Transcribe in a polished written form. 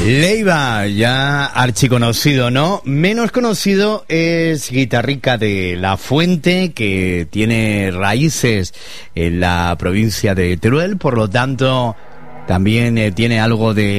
Leiva, ya archiconocido, ¿no? Menos conocido es Guitarrica de la Fuente, que tiene raíces en la provincia de Teruel, por lo tanto también tiene algo de